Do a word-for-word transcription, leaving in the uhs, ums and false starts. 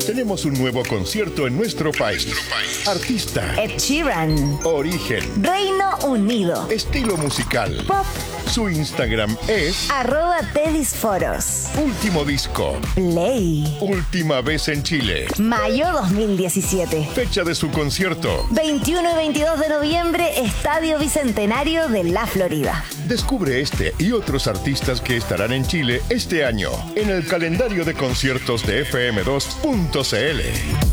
Tenemos un nuevo concierto en nuestro país. Artista. Ed Sheeran. Origen. Reino Unido. Estilo musical. Pop. Su Instagram es Arroba Pedisforos. Último disco. Play. Última vez en Chile. Mayo dos mil diecisiete. Fecha de su concierto. veintiuno y veintidós de noviembre, Estadio Bicentenario de La Florida. Descubre este y otros artistas que estarán en Chile este año en el calendario de conciertos de F M dos punto C L.